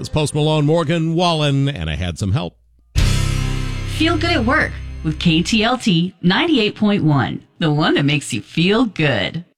is Post Malone, Morgan Wallen, and I Had Some Help. Feel good at work with KTLT 98.1, the one that makes you feel good.